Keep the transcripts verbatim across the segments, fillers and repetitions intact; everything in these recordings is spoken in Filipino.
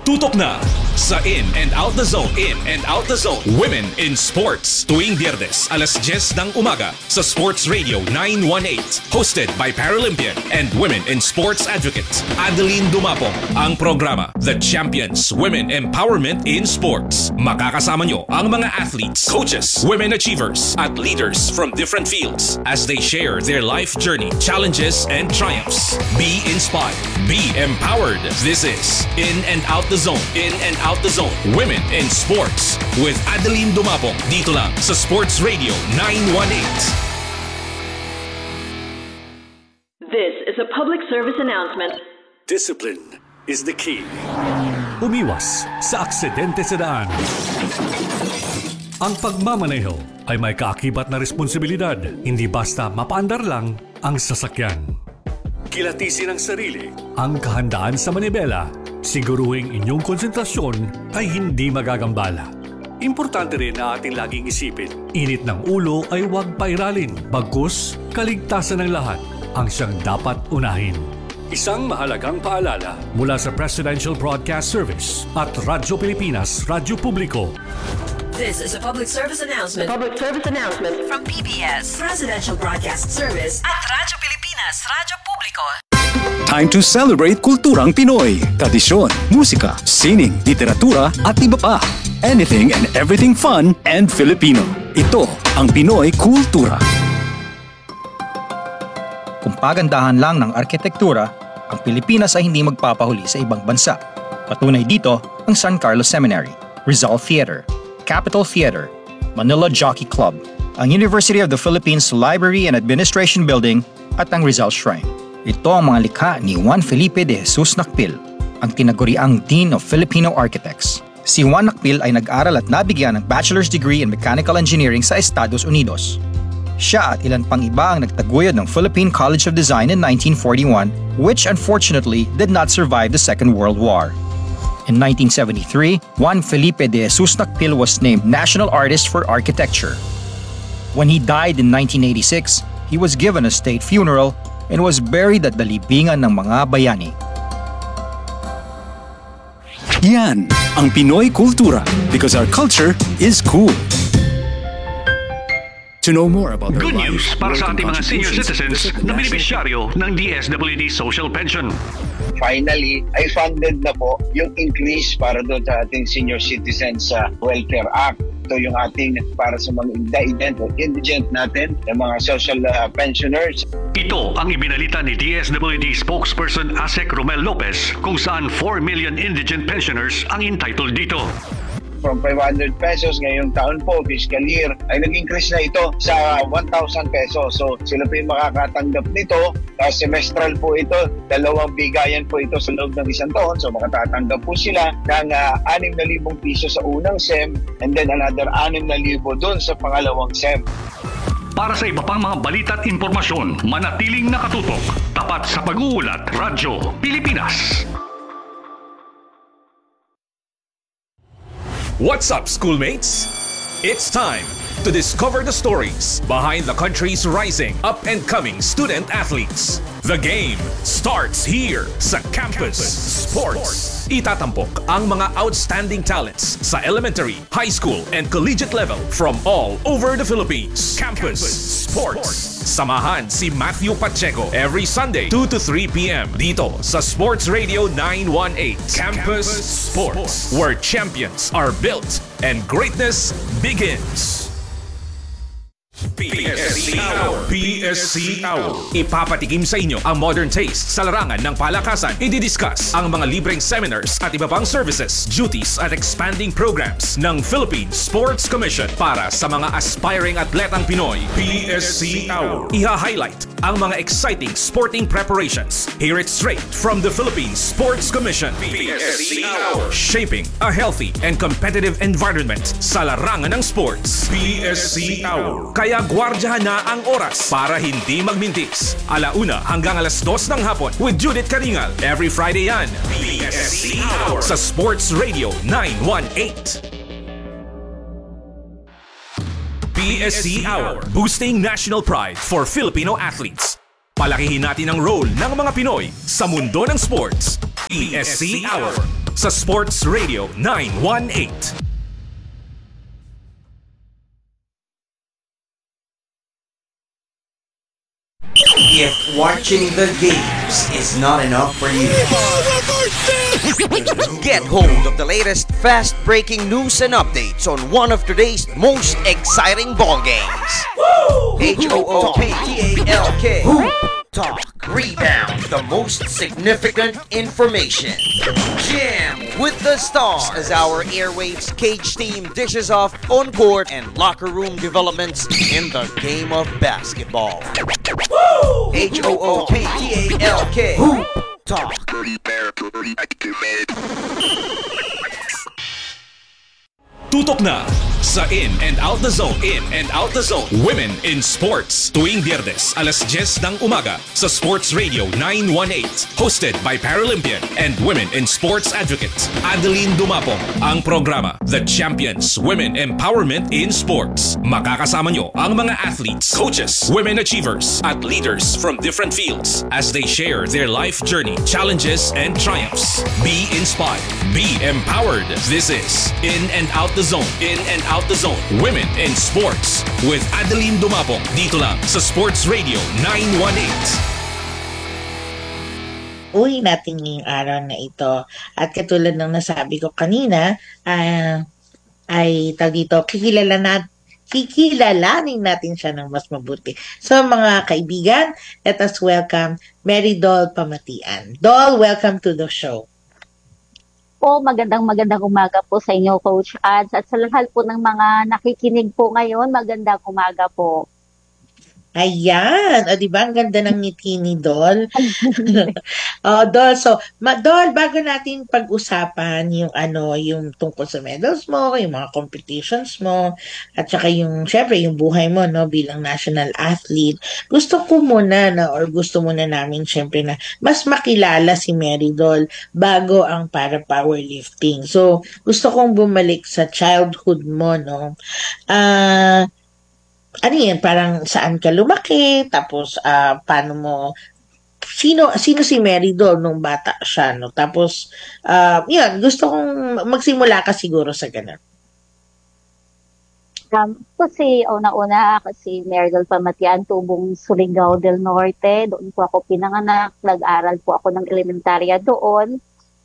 Tutok na sa In and Out the Zone. In and Out the Zone. Women in Sports. Tuwing Biyernes, alas diyes ng umaga sa Sports Radio nine one eight. Hosted by Paralympian and Women in Sports advocate Adeline Dumapong. Ang programa, The Champions Women Empowerment in Sports. Makakasama nyo ang mga athletes, coaches, women achievers, at leaders from different fields as they share their life journey, challenges, and triumphs. Be inspired. Be empowered. This is In and Out the Zone. In and Out the Zone. Women in Sports with Adeline Dumapong. Dito lang sa Sports Radio nine one eight. This is a public service announcement. Discipline is the key. Umiwas sa aksidente sa daan. Ang pagmamaneho ay may kaakibat na responsibilidad. Hindi basta mapaandar lang ang sasakyan. Kilatisin ang sarili. Ang kahandaan sa manibela. Siguruhing inyong konsentrasyon ay hindi magagambala. Importante rin na ating laging isipin. Init ng ulo ay huwag pairalin. Bagkus, kaligtasan ng lahat ang siyang dapat unahin. Isang mahalagang paalala mula sa Presidential Broadcast Service at Radyo Pilipinas, Radyo Publiko. This is a public service announcement. Public service announcement From P B S, Presidential Broadcast Service at Radyo Pilipinas, Radyo Publiko. Time to celebrate kulturang Pinoy. Tradisyon, musika, sining, literatura at iba pa. Anything and everything fun and Filipino. Ito ang Pinoy Kultura. Kung pagandahan lang ng arkitektura, ang Pilipinas ay hindi magpapahuli sa ibang bansa. Patunay dito ang San Carlos Seminary, Rizal Theater, Capitol Theater, Manila Jockey Club, ang University of the Philippines Library and Administration Building at ang Rizal Shrine. Ito ang mga likha ni Juan Felipe de Jesus Nakpil, ang tinaguriang Dean of Filipino Architects. Si Juan Nakpil ay nag-aral at nabigyan ng bachelor's degree in mechanical engineering sa Estados Unidos. Siya at ilan pang iba ang nagtaguyod ng Philippine College of Design in nineteen forty-one, which unfortunately did not survive the Second World War. In nineteen seventy-three, Juan Felipe de Jesus Nakpil was named National Artist for Architecture. When he died in nineteen eighty-six, he was given a state funeral and was buried at the libingan ng mga bayani. Yan ang Pinoy Kultura because our culture is cool. To know more about Good news para sa ating mga senior citizens na benepisyaryo ng D S W D Social Pension. Finally, ay funded na po yung increase para doon sa ating Senior Citizens uh, Welfare Act. Ito yung ating para sa mga indigent o indigent natin, yung mga social uh, pensioners. Ito ang ibinalita ni D S W D spokesperson Asek Romel Lopez kung saan four million indigent pensioners ang entitled dito. From five hundred pesos ngayong taon po, fiscal year, ay nag-increase na ito sa one thousand pesos. So sila po yung makakatanggap nito. Tapos semestral po ito, dalawang bigayan po ito sa loob ng isang taon. So makatatanggap po sila ng uh, six thousand piso sa unang S E M and then another six thousand doon sa pangalawang S E M. Para sa iba pang mga balita at impormasyon, manatiling nakatutok. Tapat sa pag-uulat, Radyo Pilipinas. What's up, schoolmates? It's time to discover the stories behind the country's rising, up-and-coming student athletes. The game starts here sa Campus Sports. Itatampok ang mga outstanding talents sa elementary, high school, and collegiate level from all over the Philippines. Campus Sports. Samahan si Matthew Pacheco every Sunday, two to three p.m. dito sa Sports Radio nine one eight. Campus Sports, where champions are built and greatness begins. P S C Hour. P S C Hour. Ipapatikim sa inyo ang modern taste sa larangan ng palakasan. I-discuss ang mga libreng seminars at iba pang services, duties at expanding programs ng Philippine Sports Commission para sa mga aspiring atletang Pinoy. P S C Hour. Iha-highlight ang mga exciting sporting preparations. Hear it straight from the Philippine Sports Commission. P S C Hour. Shaping a healthy and competitive environment sa larangan ng sports. P S C Hour. Kaya gwardyahan na ang oras para hindi magmintis. Alauna hanggang alas dos ng hapon with Judith Karingal. Every Friday yan. P S C Hour. Sa Sports Radio nine one eight. P S C Hour. Boosting national pride for Filipino athletes. Palakihin natin ang role ng mga Pinoy sa mundo ng sports. P S C Hour. sa Sports Radio nine one eight. If watching the games is not enough for you, get hold of the latest fast-breaking news and updates on one of today's most exciting ball games. H O O P T A L K. Talk. Rebound. The most significant information. Jam with the stars as our Airwaves Cage team dishes off on-court and locker room developments in the game of basketball. H O O P T A L K. Talk. Tutok na sa In and Out the Zone. In and Out the Zone. Women in Sports. Tuwing Biyernes, alas diyes ng umaga sa Sports Radio nine one eight. Hosted by Paralympian and Women in Sports advocate Adeline Dumapong. Ang programa, The Champions Women Empowerment in Sports. Makakasama nyo ang mga athletes, coaches, women achievers, at leaders from different fields as they share their life journey, challenges, and triumphs. Be inspired. Be empowered. This is In and Out the Zone. In and Out the Zone. Women in Sports with Adeline Dumapong. Dito lang sa Sports Radio nine one eight. Uwi natin ngayong araw na ito. At katulad ng nasabi ko kanina, uh, ay tawag dito, kikilala na, kikilalanin natin siya ng mas mabuti. So mga kaibigan, let us welcome Mary Dol Pamatian. Dol, welcome to the show. Po, magandang magandang umaga po sa inyo, Coach Ads. At sa lahat po ng mga nakikinig po ngayon, magandang umaga po. Ayan, o diba ang ganda ng ngiti ni Dol? Oh, Dol, so, ma, Dol, bago natin pag-usapan yung ano, yung tungkol sa medals mo, yung mga competitions mo, at saka yung, syempre, yung buhay mo, no, bilang national athlete, gusto ko muna, na, or gusto muna namin, syempre, na mas makilala si Mary Dol bago ang para powerlifting. So, gusto kong bumalik sa childhood mo, no? Ah, uh, ano yan, parang saan ka lumaki, tapos uh, paano mo, sino sino si Mary Dol nung bata siya, no? Tapos, uh, yun, gusto kong magsimula ka siguro sa ganun. Um, kasi una-una, kasi Mary Dol Pamatian, tubong Surigao del Norte, doon po ako pinanganak, nag-aral po ako ng elementarya doon.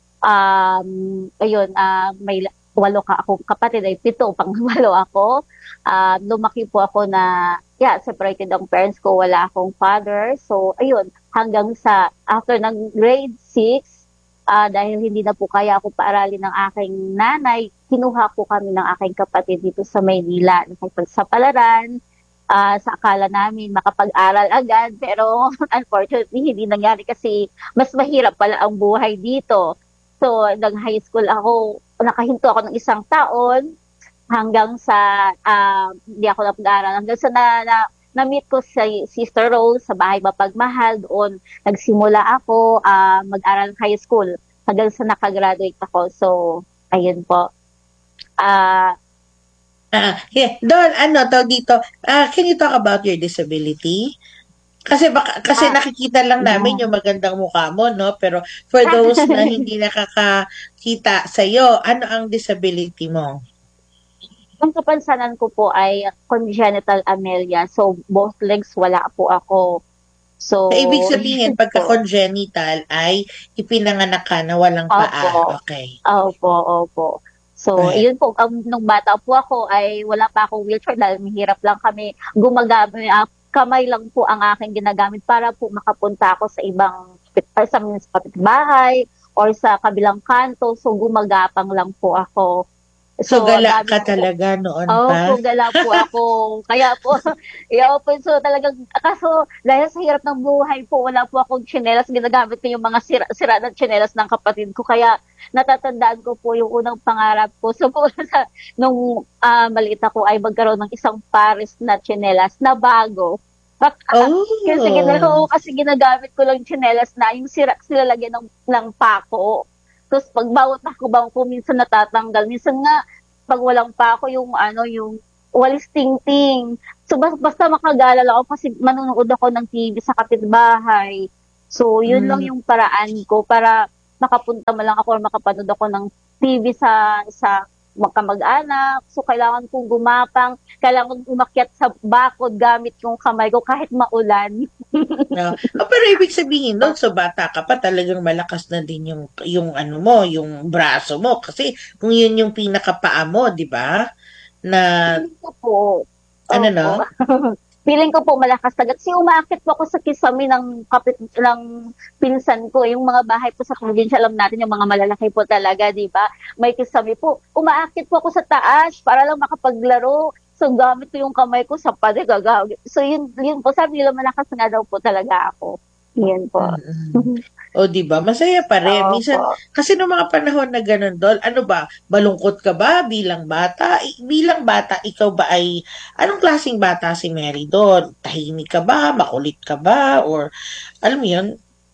Um, ayun, uh, may walo ka akong kapatid, ay pito, pang walo ako. Uh, lumaki po ako na, yeah, separated ang parents ko, wala akong father. So, ayun, hanggang sa, after ng grade six, uh, dahil hindi na po kaya ako paaralin ng aking nanay, kinuha po kami ng aking kapatid dito sa Maynila. Nakipagsapalaran, uh, sa akala namin makapag-aral agad, pero unfortunately, hindi nangyari kasi mas mahirap pala ang buhay dito. So, nag-high school ako, nakahinto ako ng isang taon hanggang sa uh, hindi ako napag-aral. Hanggang sa na, na, na-meet ko si Sister Rose sa Bahay Mapagmahal. Doon nagsimula ako uh, mag-aral high school hanggang sa nakagraduate ako. So, ayun po. Uh, uh, yeah. Don, ano, tawag dito, uh, can you talk about your disability? Kasi baka, kasi ah, nakikita lang namin yeah. yung magandang mukha mo, no? Pero for those na hindi nakakakita sa'yo, ano ang disability mo? Ang kapansanan ko po ay congenital amelia. So, both legs wala po ako. So, so ibig sabihin, pagka-congenital ay ipinanganak ka na walang paa. Okay. Opo, opo. So, okay. Yun po, um, nung bata po ako ay wala pa akong wheelchair dahil mahirap lang kami gumagamit. Uh, kamay lang po ang aking ginagamit para po makapunta ako sa ibang sa bahay or sa kabilang kanto. So, gumagapang lang po ako. So, so gala ka po, talaga noon oh, pa? Oo, so gala po ako. Kaya po, kaya po, so talagang, kaso dahil sa hirap ng buhay po, wala po akong tsinelas. Ginagamit ko yung mga sira, sira ng tsinelas ng kapatid ko. Kaya natatandaan ko po yung unang pangarap ko. So, po, sa, nung uh, maliit ako ay magkaroon ng isang pares na tsinelas na bago. Oh. kasi, ginagawa, kasi ginagamit ko lang tsinelas na yung sira, silalagyan ng, ng pako. Tapos pag bawat ako bang ko minsan natatanggal. Minsan nga, pag walang pa ako yung ano, yung walis ting-ting. So basta, basta makagala lang ako kasi manunood ako ng T V sa kapitbahay. So yun mm. lang yung paraan ko para makapunta man lang ako or makapanood ako ng T V sa sa magkamag-anak. So, kailangan kong gumapang, kailangan kong umakyat sa bakod gamit yung kamay ko kahit maulan. No. Oh, pero ibig sabihin doon, so bata ka pa, talagang malakas na din yung, yung ano mo, yung braso mo. Kasi kung yun yung pinakapaa mo, di ba? Na, Feeling ko po. ano Opo. no? Feeling ko po malakas talaga. Kasi umakit po ako sa kisame ng kapit ng pinsan ko. Yung mga bahay po sa probinsya, alam natin yung mga malalaki po talaga, di ba? May kisame po. Umaakit po ako sa taas para lang makapaglaro. So, gamit ko yung kamay ko sa pader, gagawin. So, yun, yun po. Sabi nila, malakas nga daw po talaga ako. Yan po. O, di ba? Masaya pa rin. Opo. Minsan, kasi noong mga panahon na ganun, Dol, ano ba? Malungkot ka ba bilang bata? I- bilang bata, ikaw ba ay, anong klaseng bata si Mary doon? Tahimik ka ba? Makulit ka ba? Or, alam mo yun?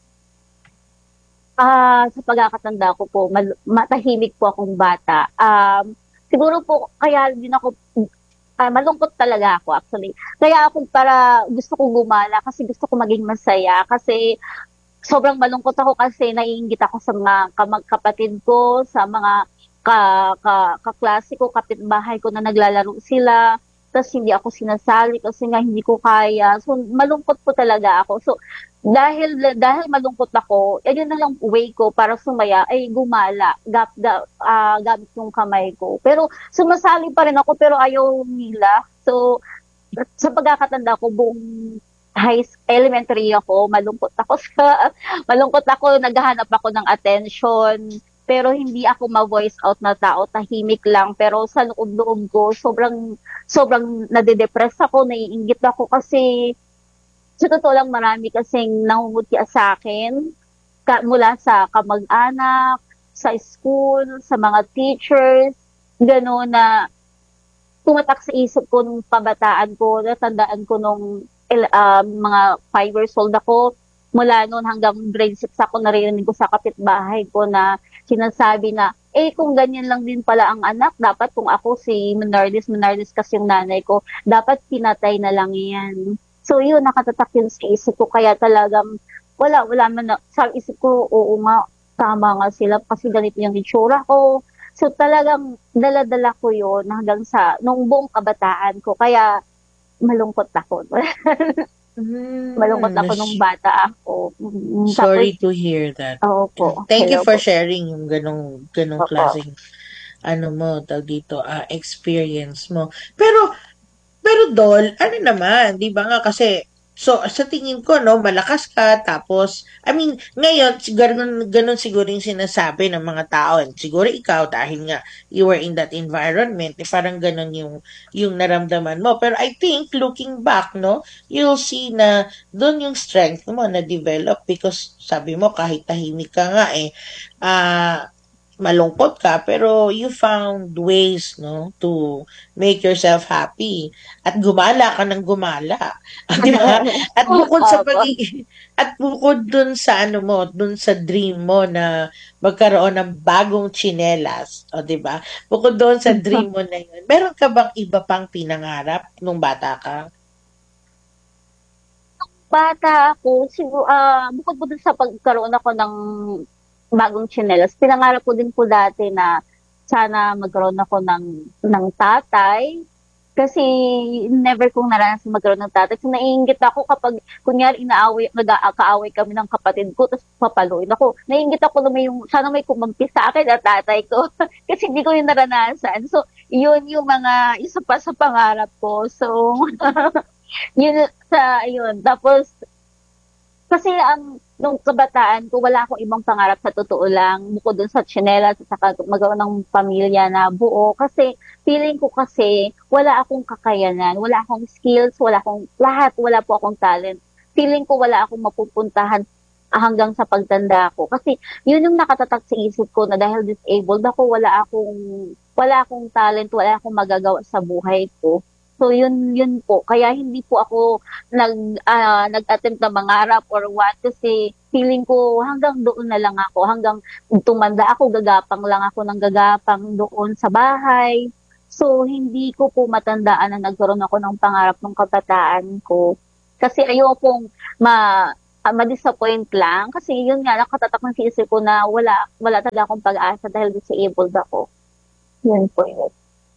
Ah, sa pagkakatanda ko po, mal- matahimik po akong bata. Um, siguro po, kaya din ako, ah, malungkot talaga ako actually. Kaya ako para gusto ko gumala kasi gusto ko maging masaya kasi sobrang malungkot ako kasi naiinggit ako sa mga kamag-kapatid ko, sa mga ka, ka, kaklase ko, kapitbahay ko na naglalaro sila. Tapos hindi ako sinasali kasi nga hindi ko kaya. So malungkot po talaga ako. So dahil dahil malungkot ako, ayun na lang way ko para sumaya ay gumala, gap, gap, ah, gamit yung kamay ko. Pero sumasali pa rin ako pero ayaw nila. So sa pagkakatanda ko buong high s- elementary ako, malungkot ako sa malungkot ako, naghahanap ako ng attention. Pero hindi ako ma-voice out na tao, tahimik lang. Pero sa loob-loob ko, sobrang sobrang nade-depress ako, naiinggit ako kasi sa totoo lang marami kasing nangungutya sa akin ka, mula sa kamag-anak, sa school, sa mga teachers, gano'n na tumatak sa isip ko nung kabataan ko, natandaan ko nung il- ah, mga five years old ako, mula noon hanggang grade six ako, naririnig ko sa kapitbahay ko na sinasabi na, eh kung ganyan lang din pala ang anak, dapat kung ako si Menardis, Menardis kasi yung nanay ko, dapat pinatay na lang yan. So yun, nakatatak yun sa isip ko, kaya talagang wala, wala man na, sa isip ko, oo nga, tama nga sila kasi ganito yung itsura ko. So talagang dala-dala ko yun hanggang sa, nung buong kabataan ko, kaya malungkot ako. Malungkot ako nas- nung bata ako. Mm, Sorry tapos, to hear that. oo po. Thank you Hello for po. sharing yung ganong, ganong Opo. klaseng, ano mo, tawag dito, ah, experience mo. Pero, pero Dol, ano naman, di ba nga kasi, so sa tingin ko, no, malakas ka, tapos, I mean, ngayon, siguro, ganun, ganun siguro yung sinasabi ng mga tao, and siguro ikaw, dahil nga, you were in that environment, eh, parang ganun yung, yung naramdaman mo. Pero I think, looking back, no, you'll see na, doon yung strength mo na-develop, because, sabi mo, kahit tahimik ka nga, eh, ah, malungkot ka, pero you found ways, no, to make yourself happy. At gumala ka ng gumala. Di ba? At bukod sa Opo. pagiging, at bukod dun sa ano mo, dun sa dream mo na magkaroon ng bagong tsinelas, o di ba? Bukod doon sa dream mo na yun, meron ka bang iba pang pinangarap nung bata ka? Bata ako, siguro, ah, bukod po dun sa pagkaroon ako ng bagong tsinelas, pinangarap ko din po dati na sana magkaroon ako ng, ng tatay. Kasi never kong naranasan magkaroon ng tatay. So naiinggit ako kapag, kunyari, inaaway, nag-aaway kami ng kapatid ko, tapos papaluin ako. Naiinggit ako na may yung, sana may kumampi sa akin at tatay ko. Kasi hindi ko yung naranasan. So, yun yung mga, isa pa sa pangarap ko. So, yun, sa, yun. Tapos, kasi ang nung kabataan ko, wala akong ibang pangarap sa totoo lang. Bukod dun sa tsinelas at saka magawa ng pamilya na buo. Kasi feeling ko kasi wala akong kakayanan, wala akong skills, wala akong lahat, wala po akong talent. Feeling ko wala akong mapupuntahan hanggang sa pagtanda ko. Kasi yun yung nakatatak sa isip ko na dahil disabled ako, wala akong wala akong talent, wala akong magagawa sa buhay ko. So yun yun po. Kaya hindi po ako nag ah, nag-attempt na mangarap or what kasi feeling ko hanggang doon na lang ako. Hanggang tumanda ako, gagapang lang ako ng gagapang doon sa bahay. So hindi ko po matandaan na nagkaroon ako ng pangarap ng kabataan ko. Kasi ayokong ma ah, ma-disappoint lang. Kasi yun nga, nakatatak ng isip ko na wala, wala talaga akong pag-asa dahil disabled ako. Yun po yun.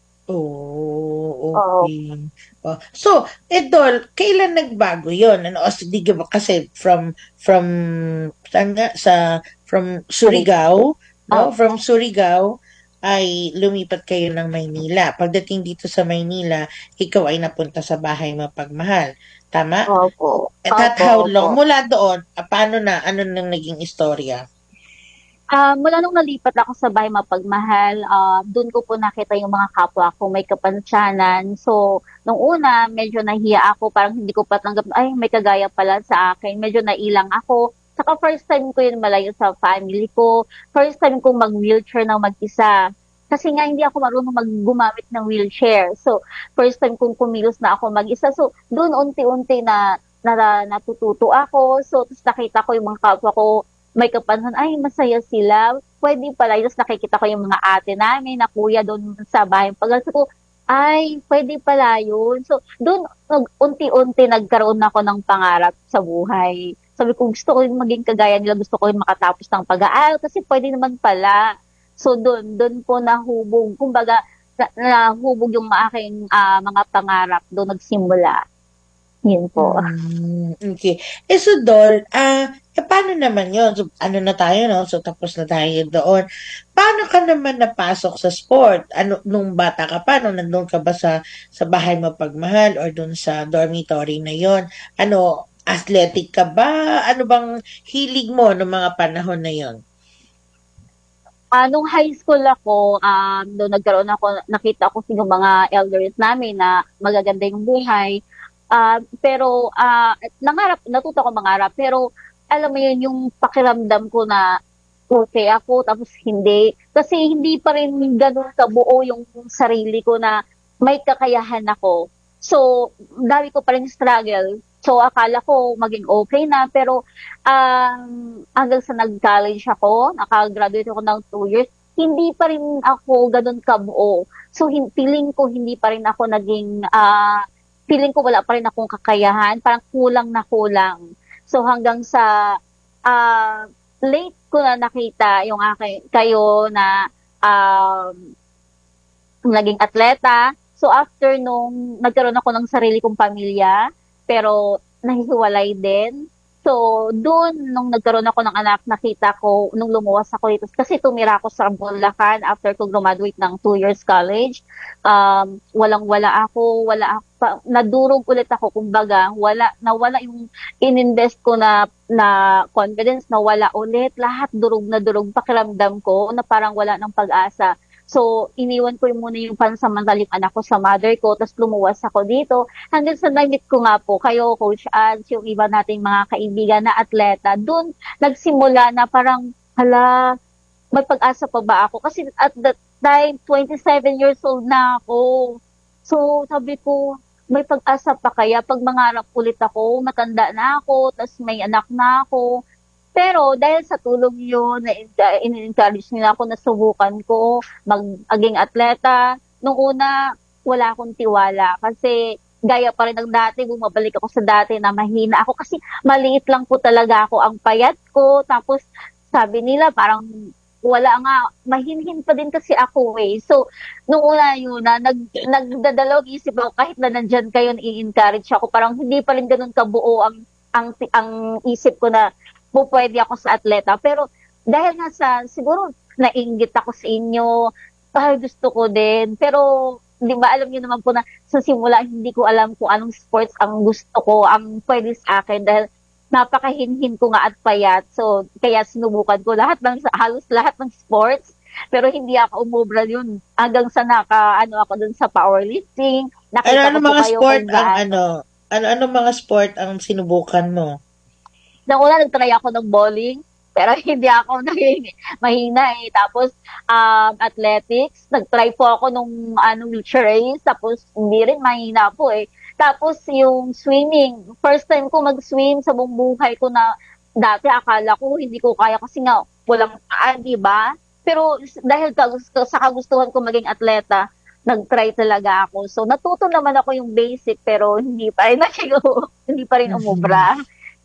Oh, okay. Oh. So, Edol, kailan nagbago 'yon? Ano, o di ba kasi from from saan nga? Sa from Surigao, no? Oh. From Surigao ay lumipat kayo ng Maynila. Pagdating dito sa Maynila, ikaw ay napunta sa Bahay Mapagmahal. Tama? Opo. At at Opo, how long? opo. Mula doon, ah, paano na? Ano nang naging istorya? Ah, mula nung nalipat ako sa Bahay Mapagmahal, ah, dun ko po nakita yung mga kapwa ko may kapansyanan. So, nung una, medyo nahiya ako, parang hindi ko pa tanggap, ay, may kagaya pala sa akin. Medyo nailang ako. Saka first time ko yun malayo sa family ko. First time kong mag-wheelchair na mag-isa. Kasi nga hindi ako marunong maggumamit ng wheelchair. So, first time kong kumilos na ako mag-isa. So, dun unti-unti na, na natututo ako. So, tapos nakita ko yung mga kapwa ko may kapansan, ay, masaya sila. Pwede pala. Tapos nakikita ko yung mga ate namin, na kuya doon sa bahay. Pag ko, ay, pwede pala yun. So, doon, unti-unti nagkaroon ako ng pangarap sa buhay. Sabi ko, gusto ko yung maging kagaya nila. Gusto ko yung makatapos ng pag-aaral kasi pwede naman pala. So, doon, doon po nahubog. Kumbaga, nahubog yung aking uh, mga pangarap. Doon nagsimula. Yun po. Hmm, okay. Eh, so, Dol, ah, eh, paano naman yun? So, ano na tayo, no? So, tapos na tayo doon. Paano ka naman napasok sa sport? Ano, nung bata ka pa, nung nandun ka ba sa, sa Bahay Mapagmahal or dun sa dormitory na yon? Ano, athletic ka ba? Ano bang hilig mo nung mga panahon na yon? Ah, nung high school ako, um, doon nagkaroon ako, nakita ko yung mga elders namin na magaganda yung buhay. Uh, pero uh, nangarap, natuto ko mangarap, pero alam mo yun, yung pakiramdam ko na okay ako, tapos hindi. Kasi hindi pa rin ganun kabuo yung sarili ko na may kakayahan ako. So, dami ko pa rin struggle. So, akala ko maging okay na, pero um, hanggang sa nag-college ako, nakagraduate ako ng two years, hindi pa rin ako ganun kabuo. So, hin- feeling ko hindi pa rin ako naging... Uh, feeling ko wala pa rin akong kakayahan, parang kulang na kulang. So hanggang sa uh, late ko na nakita yung aking, kayo na um, naging atleta. So after nung nagkaroon ako ng sarili kong pamilya, pero nahihiwalay din. So doon, nung nagkaroon ako ng anak, nakita ko, nung lumuwas ako dito, kasi tumira ako sa Bulacan after ko graduate ng two years college. Um, walang-wala ako, wala ako, pa, nadurog ulit ako, kumbaga, wala, nawala yung ininvest ko na, na confidence, nawala ulit, lahat durog na durog, pakiramdam ko na parang wala ng pag-asa. So, iniwan ko yung muna yung pansamantalang anak ko sa mother ko, tapos lumuwas ako dito. Hanggang sa na-meet ko nga po, kayo, Coach Ads, yung iba nating mga kaibigan na atleta, doon nagsimula na parang, hala, may pag-asa pa ba ako? Kasi at that time, twenty-seven years old na ako. So, sabi ko, may pag-asa pa kaya pag mangarap ulit ako, matanda na ako, tapos may anak na ako. Pero dahil sa tulong yun, in-encourage nila ako na subukan ko mag-aging atleta. Nung una, wala akong tiwala kasi gaya pa rin ng dati, bumabalik ako sa dati na mahina ako kasi maliit lang po talaga ako, ang payat ko. Tapos sabi nila parang wala nga, mahinhin pa din kasi ako eh. So, nung una yun na, nag, nagdadalawang isip ako kahit na nandyan kayo, i-encourage ako. Parang hindi pa rin ganun kabuo ang, ang, ang isip ko na po pwede ako sa atleta. Pero dahil nga sa, siguro nainggit ako sa inyo, ah, gusto ko din. Pero, di ba, alam niyo naman po na sa simula, hindi ko alam kung anong sports ang gusto ko, ang pwede sa akin. Dahil napakahinhin ko nga at payat. So, kaya sinubukan ko lahat ng, halos lahat ng sports. Pero hindi ako umubra yun. Hanggang sa naka, ano ako dun sa powerlifting. Nakita ano, ano ko mga kayo sport kung ang gaano. ano? Ano, ano mga sport ang sinubukan mo? Nang una, nagtry ako ng bowling, pero hindi ako naging mahina eh. Tapos, um, athletics, nagtry po ako nung ano, wheelchair race, tapos hindi rin mahina po eh. Tapos, yung swimming, first time ko mag-swim sa buong buhay ko na dati akala ko hindi ko kaya kasi nga walang paan, di ba? Pero dahil sa kagustuhan ko maging atleta, nag-try talaga ako. So, natuto naman ako yung basic, pero hindi pa rin, hindi pa rin umubra.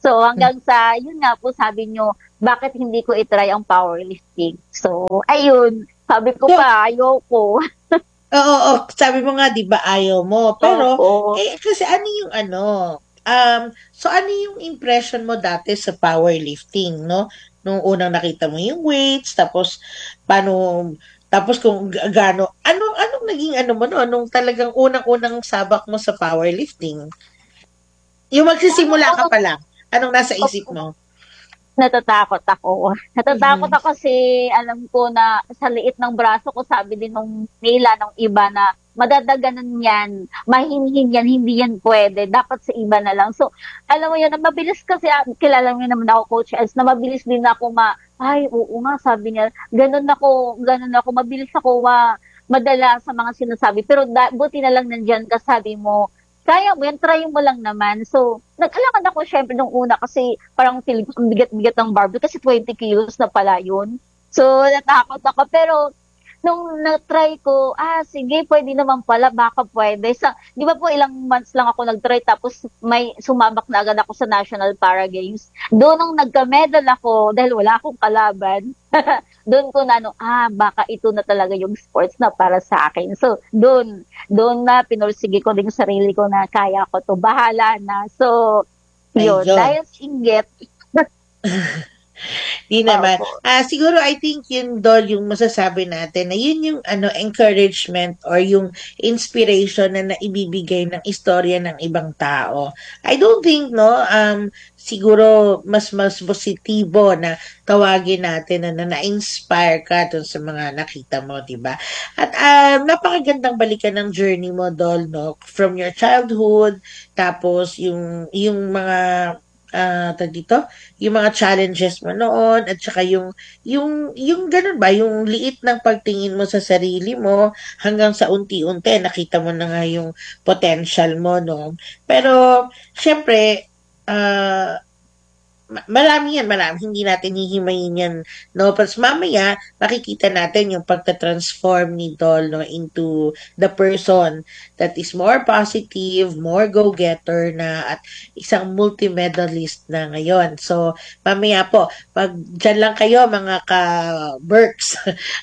So hanggang sa, yun nga po sabi nyo, bakit hindi ko itry ang powerlifting? So, ayun, sabi ko So, pa, ayoko. Oo, oo, sabi mo nga, di ba, ayaw mo. Pero, Opo. eh, kasi ano yung ano, um, so ano yung impression mo dati sa powerlifting, no? Nung unang nakita mo yung weights, tapos, paano, tapos kung ga- gaano, anong, anong naging ano mo, no? Nung talagang unang-unang sabak mo sa powerlifting? Yung magsisimula ka pa lang, anong nasa isip mo? Natatakot ako. Natatakot Mhm. ako kasi alam ko na sa liit ng braso ko, sabi din nung nila ng iba na madadaganan yan, mahinhin yan, hindi yan pwede, dapat sa iba na lang. So, alam mo yun, na mabilis kasi, ah, kilala mo yun naman ako, Coach Els, na mabilis din ako ma, ay, oo nga, sabi niya, ganun ako, ganun ako, mabilis ako ma, madala sa mga sinasabi. Pero da, buti na lang nandyan ka, sabi mo, kaya mo yan, try mo lang naman. So, nag-alaman ako syempre nung una kasi parang feeling ko ang bigat-bigat ng barbell kasi twenty kilos na pala yun. So, natakot ako. Pero, nung na-try ko, ah, sige, pwede naman pala, baka pwede. Sa, di ba po, ilang months lang ako nag-try, tapos may sumabak na agad ako sa National Para Games. Doon nung nagka-medal ako, dahil wala akong kalaban, doon ko na, ano, ah, baka ito na talaga yung sports na para sa akin. So, doon, doon na pinursige ko din yung sarili ko na kaya ko to, bahala na. So, yun, Ayun. dahil singgit, Di naman. Ah, siguro I think yun, Dol, yung masasabi natin na yun yung ano encouragement or yung inspiration na naibibigay ng istorya ng ibang tao. I don't think, no, um, siguro mas mas positibo na tawagin natin na, na na-inspire ka dun sa mga nakita mo, di ba? At um, napakagandang balikan ng journey mo, Dol, no? From your childhood, tapos yung yung mga ah tawag dito, yung mga challenges mo noon at saka yung yung yung ganun ba, yung liit ng pagtingin mo sa sarili mo hanggang sa unti-unti nakita mo na nga yung potential mo, no? Pero syempre, ah ma- marami yan, marami. Hindi natin hihimayin yan, no? Pero mamaya, makikita natin yung pagta-transform ni Dol, no, into the person that is more positive, more go-getter na, at isang multi-medalist na ngayon. So, mamaya po, pag dyan lang kayo, mga ka-Berks,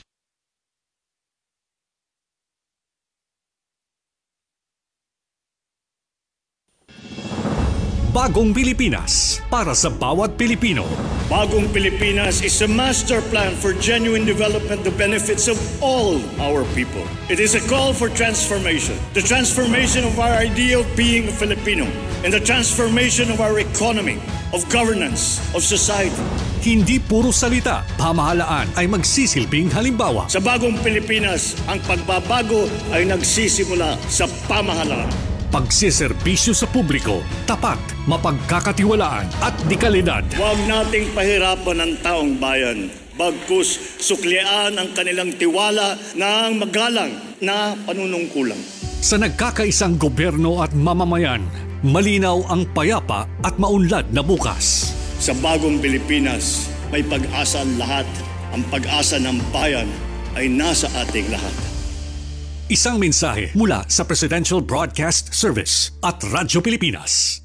Bagong Pilipinas para sa bawat Pilipino. Bagong Pilipinas is a master plan for genuine development that benefits of all our people. It is a call for transformation. The transformation of our idea of being a Filipino and the transformation of our economy, of governance, of society. Hindi puro salita, pamahalaan ay magsisilbing halimbawa. Sa Bagong Pilipinas, ang pagbabago ay nagsisimula sa pamahalaan. Pagsiservisyo sa publiko, tapat, mapagkakatiwalaan at dekalidad. Huwag nating pahirapan ang taong bayan. Bagkus suklian ang kanilang tiwala ng magalang na panunungkulan. Sa nagkakaisang gobyerno at mamamayan, malinaw ang payapa at maunlad na bukas. Sa Bagong Pilipinas, may pag-asa ang lahat. Ang pag-asa ng bayan ay nasa ating lahat. Isang mensahe mula sa Presidential Broadcast Service at Radyo Pilipinas.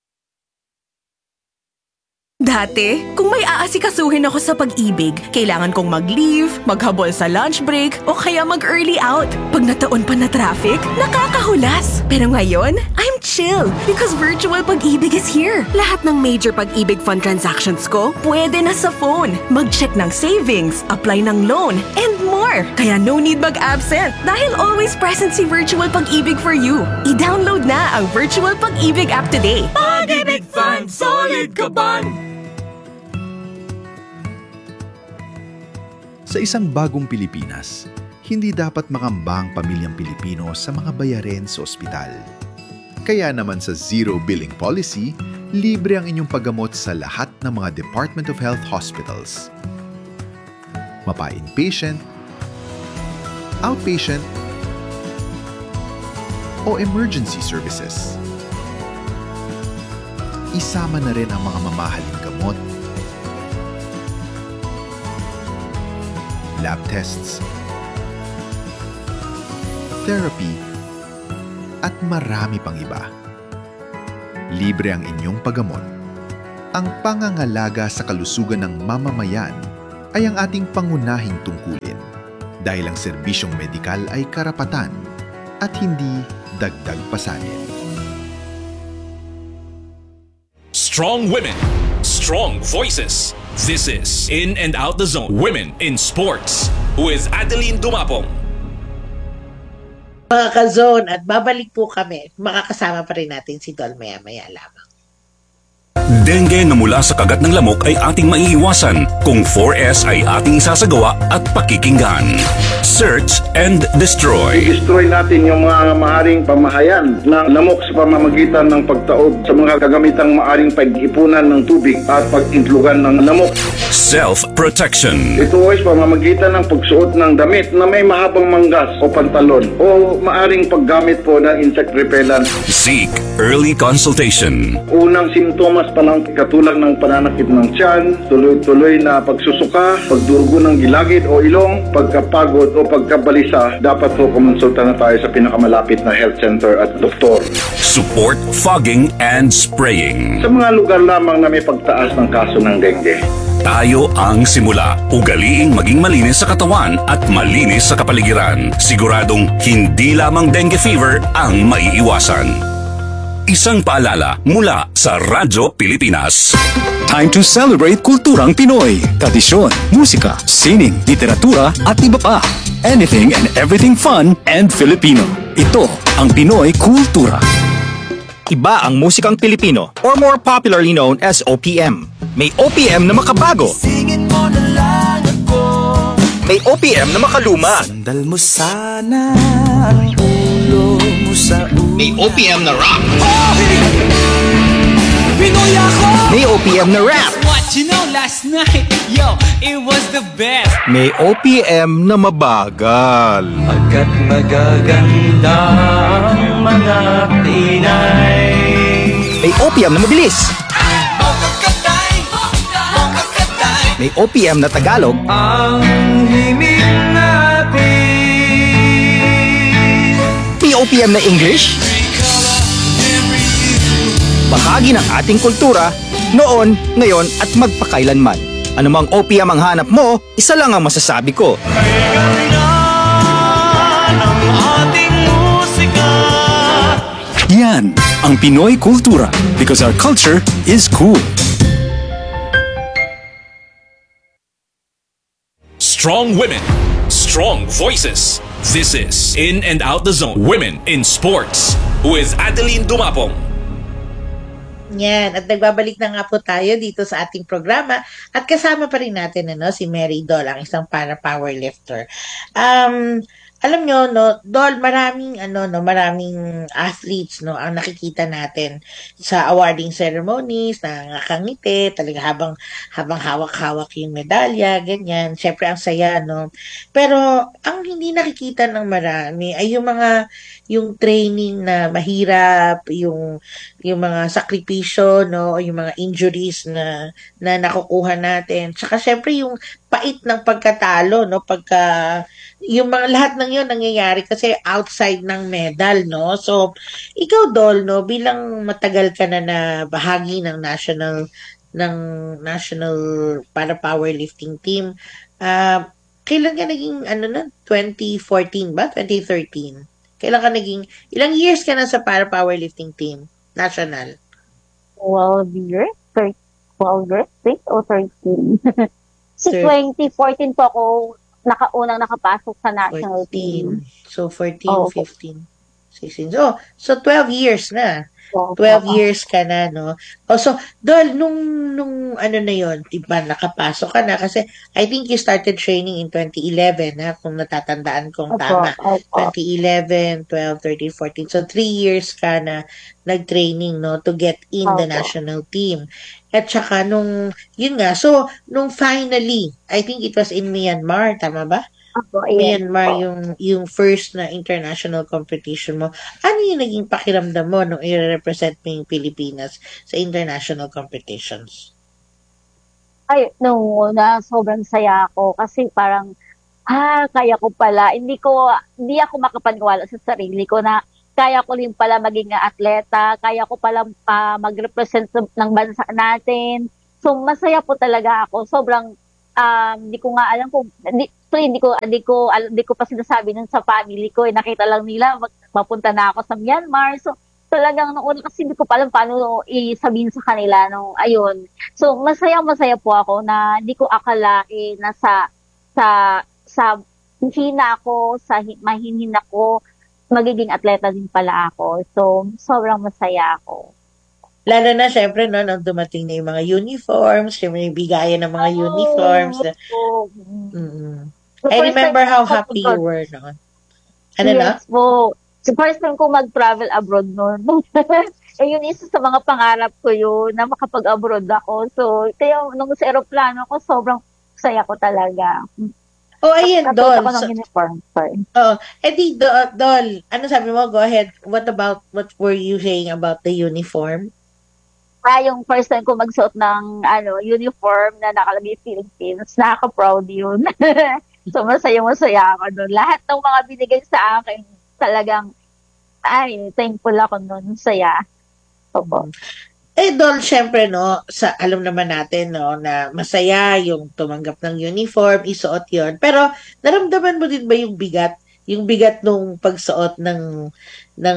Dati, kung may aasikasuhin ako sa pag-ibig, kailangan kong mag-leave, maghabol sa lunch break, o kaya mag-early out. Pag nataon pa na traffic, nakakahulas. Pero ngayon, I'm chill because virtual pag-ibig is here. Lahat ng major pag-ibig fund transactions ko, pwede na sa phone. Mag-check ng savings, apply ng loan, and more. Kaya no need mag-absent dahil always present si Virtual Pag-ibig for you. I-download na ang Virtual Pag-ibig app today. Pag-ibig Fund, solid ka ban! Sa isang bagong Pilipinas, hindi dapat makamba ang pamilyang Pilipino sa mga bayarin sa ospital. Kaya naman sa Zero Billing Policy, libre ang inyong paggamot sa lahat ng mga Department of Health hospitals. Mapa-inpatient, outpatient, o emergency services. Isama na rin ang mga mamahaling gamot, lab tests, therapy, at marami pang iba. Libre ang inyong paggamot. Ang pangangalaga sa kalusugan ng mamamayan ay ang ating pangunahing tungkulin dahil ang serbisyong medikal ay karapatan at hindi dagdag pasanin. Strong women, strong voices. This is In and Out the Zone. Women in Sports with Adeline Dumapong. Mga ka-zone, at babalik po kami. Makakasama pa rin natin si Dol maya-maya lamang. Dengue na mula sa kagat ng lamok ay ating maiiwasan kung four S ay ating isasagawa at pakikinggan. Search and destroy. I-destroy natin yung mga maaring pamahayan ng lamok sa pamamagitan ng pagtaob sa mga kagamitang maaring pag-ipunan ng tubig at pag-intlugan ng lamok. Self-protection. Ito ay sa pamamagitan ng pagsuot ng damit na may mahabang manggas o pantalon o maaring paggamit po ng insect repellent. Seek early consultation. Unang simptomas pa lang katulad ng pananakit ng tiyan, tuloy-tuloy na pagsusuka, pagdurugo ng gilagid o ilong, pagkapagod o pagkabalisa, dapat po kumonsulta na tayo sa pinakamalapit na health center at doktor. Support fogging and spraying. Sa mga lugar lamang na may pagtaas ng kaso ng dengue. Tayo ang simula. Ugaliing maging malinis sa katawan at malinis sa kapaligiran. Siguradong hindi lamang dengue fever ang maiiwasan. Isang paalala mula sa Radyo Pilipinas. Time to celebrate kulturang Pinoy. Tradisyon, musika, sining, literatura at iba pa. Anything and everything fun and Filipino. Ito ang Pinoy Kultura. Iba ang musikang Pilipino or more popularly known as O P M. May O P M na makabago. May O P M na makaluma. Sandal mo sana ang ulo mo sa ulo. May O P M na rock. Pinoy ako! May O P M na rap. What you know last night, yo, it was the best. May O P M na mabagal. Agad magaganda ang mga Pinay. May O P M na mabilis. May O P M na Tagalog. Ang himig natin. May O P M na English. Bahagi ng ating kultura, noon, ngayon at magpakailanman. Anumang O P M ang hanap mo, isa lang ang masasabi ko. Yan ang Pinoy Kultura because our culture is cool. Strong women, strong voices. This is In and Out the Zone. Women in Sports with Adeline Dumapong. Yan, at nagbabalik na nga po tayo dito sa ating programa at kasama pa rin natin ano, si Mary Dol, ang isang para-powerlifter. Um, alam nyo, no, Dol, maraming, ano, no, maraming athletes no, ang nakikita natin sa awarding ceremonies, na nakangiti, talaga habang, habang hawak-hawak yung medalya, ganyan. Siyempre, ang saya, no. Pero, ang hindi nakikita ng marami ay yung mga, yung training na mahirap, yung yung mga sakripisyo, no, o yung mga injuries na na nakukuha natin. Tsaka syempre yung pait ng pagkatalo, no, pagka yung mga lahat ng yun nangyayari kasi outside ng medal, no. So ikaw, Dol, no, bilang matagal ka na na bahagi ng national ng national para powerlifting team, uh, kailan ka naging ano na twenty fourteen ba? twenty thirteen. Kailan ka naging, ilang years ka na sa para powerlifting team? National? twelve years? twelve years? six o thirteen? Si twenty fourteen po ako nakaunang nakapasok sa national team. So, fourteen, oh, fifteen, sixteen. So, so twelve years na. twelve years ka na, no? Oh, so, Dol, nung, nung ano na yon, diba, nakapasok ka na kasi I think you started training in twenty eleven, ha? Kung natatandaan kong tama. twenty eleven, twelve, thirteen, fourteen. So, three years ka na nag-training, no? To get in the national team. At saka nung, yun nga, so, nung finally, I think it was in Myanmar, tama ba? Opo, yes. Myanmar yung, yung first na international competition mo. Ano yung naging pakiramdam mo nung i-represent mo yung Pilipinas sa international competitions? Ay, nung una, sobrang saya ako kasi parang, ah, kaya ko pala. Hindi ko, hindi ako makapaniwala sa sarili ko na kaya ko rin pala maging atleta, kaya ko pala uh, mag-represent ng bansa natin. So, masaya po talaga ako. Sobrang, um, di ko nga alam kung, di, actually, hindi ko, hindi ko, hindi ko pa sinasabi nun sa family ko. Eh, nakita lang nila, mapunta na ako sa Myanmar. So, talagang noong una kasi hindi ko pa alam paano isabihin sa kanila nung ayun. So, masaya-masaya po ako na hindi ko akalain na sa, sa, sa hina ako, sa mahinhin ako, magiging atleta din pala ako. So, sobrang masaya ako. Lalo na, syempre, no, nung dumating na yung mga uniforms, yung mga bigayan ng mga oh, uniforms. Oh. Mm-hmm. I remember how happy you were noon. Ano yes, na? po. So, first time ko mag-travel abroad noon. eh, yun isa sa mga pangarap ko yun, na makapag-abroad ako. So, kaya nung sa aeroplano ko, sobrang saya ko talaga. Oh, ayun, Dol. Ako ng uniform. Sorry. Oh, edi, Do- Dol, ano sabi mo? Go ahead. What about, what were you saying about the uniform? Ah, yung first time ko magsuot ng ano, uniform na nakalagay Philippines, nakaka-proud yun. So, masaya-masaya ako doon. Lahat ng mga binigay sa akin, talagang, ay, thankful ako doon. Saya. Opo. Eh, Dol, syempre, no, sa, alam naman natin, no, na masaya yung tumanggap ng uniform, isuot yon. Pero, naramdaman mo din ba yung bigat? Yung bigat nung pagsuot ng, ng,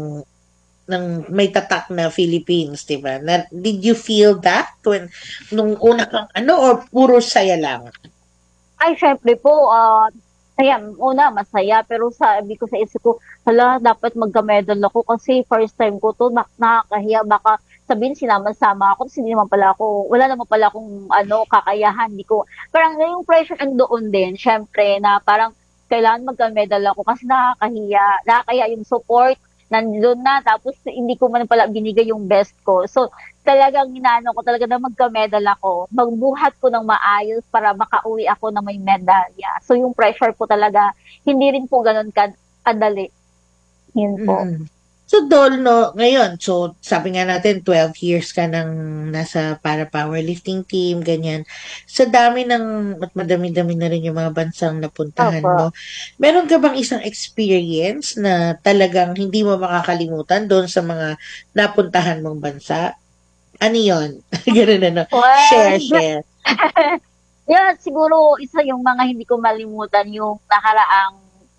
ng may tatak na Philippines, di ba? Na, did you feel that when, nung una kang, ano, or puro saya lang? Ay, syempre po, uh, ayan, una, masaya, pero sabi ko sa isip ko, hala, dapat magka-medal ako kasi first time ko to, nak- nakakahiya, baka sabihin sinama-sama ako, kasi hindi naman pala ako, wala naman pala akong, ano, kakayahan, di ko, parang yung pressure andoon din, syempre, na parang kailangan magka-medal ako kasi nakakahiya, nakakaya yung support, nandun na, tapos hindi ko man pala binigay yung best ko. So, talagang inaano ko talaga na magka-medal ako, magbuhat ko ng maayos para makauwi ako na may medalya. So, yung pressure po talaga, hindi rin po ganun kadali. Yun po. Mm-hmm. So, Dol, no, ngayon, so, sabi nga natin, twelve years ka nang nasa para-powerlifting team, ganyan. Sa dami ng, at madami-dami na rin yung mga bansang napuntahan Opo. mo, meron ka bang isang experience na talagang hindi mo makakalimutan doon sa mga napuntahan mong bansa? Ano yun? Ganun na, no? Well, share, share. Yeah, siguro isa yung mga hindi ko malimutan yung nakaraang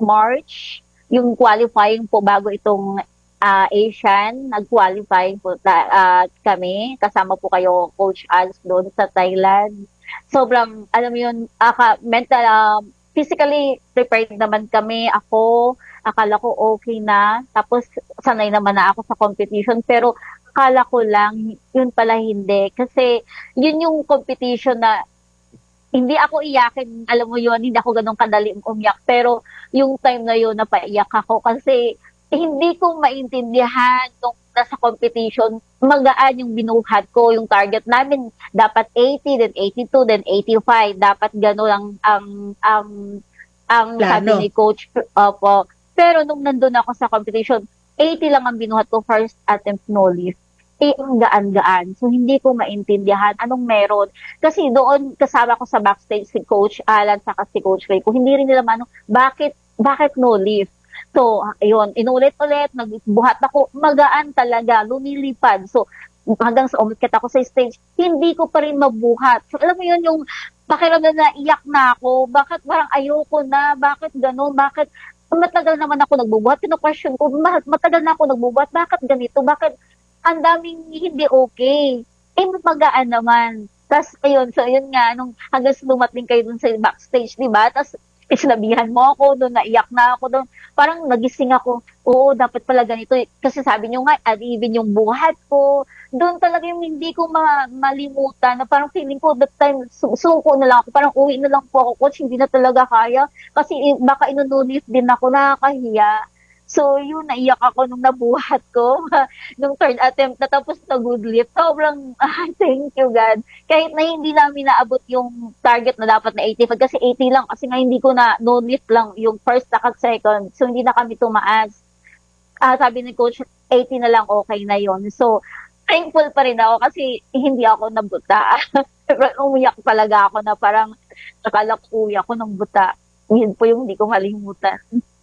March, yung qualifying po bago itong uh, Asian, nag-qualifying po ta- uh, kami, kasama po kayo Coach Als doon sa Thailand. Sobrang, alam mo yun, aka, mental, uh, physically prepared naman kami, ako, akala ko okay na, tapos sanay naman na ako sa competition, pero akala ko lang, yun pala hindi, kasi yun yung competition na hindi ako iyakin, alam mo yun, hindi ako ganun kadali umiyak, pero yung time na yun, napaiyak ako kasi hindi ko maintindihan nung nasa competition, magaan yung binuhat ko, yung target namin, dapat eighty, then eighty-two, then eighty-five, dapat gano'n ang, ang, ang, ang sabi ni coach, opo. Pero nung nandun ako sa competition, eighty lang ang binuhat ko, first attempt, no lift. Eh, ang gaan-gaan. So, hindi ko maintindihan anong meron. Kasi doon, kasama ko sa backstage si Coach Alan saka si Coach Ray ko, hindi rin nila manong, bakit, bakit no lift? So, ayun, inulit-ulit, nagbuhat ako, magaan talaga, lumilipad. So, hanggang sa umikat ako sa stage, hindi ko pa rin mabuhat. So, alam mo yun, yung pakiramdam na iyak na ako, bakit parang ayoko na, bakit ganun, bakit matagal naman ako nagbubuhat. Kino-question ko, matagal na ako nagbubuhat, bakit ganito, bakit ang daming hindi okay. Eh, magaan naman. Tapos, ayun, so, yun nga, nung hanggang sa dumating kayo dun sa backstage, di ba? Tapos, sinabihan mo ako doon, naiyak na ako doon. Parang nagising ako, oo, dapat pala ganito. Kasi sabi nyo nga, uneven yung buhat ko. Doon talaga yung hindi ko ma- malimutan na parang feeling ko that time, su- suko na lang ako. Parang uwi na lang po ako, coach, hindi na talaga kaya. Kasi baka inununif din ako, nakakahiya. So, yun, naiyak ako nung nabuhat ko. Nung third attempt na tapos na good lift. Sobrang, ah, thank you, God. Kahit na hindi namin naabot yung target na dapat na eighty-five. Kasi eighty lang. Kasi nga hindi ko na, no lift lang yung first at second. So, hindi na kami tumaas. Ah, sabi ni Coach, eighty na lang, okay na yon. So, thankful pa rin ako kasi hindi ako nabuta. Umiyak talaga ako na parang nakala ko uwi ako ng buta. Yun po yung hindi ko malimutan.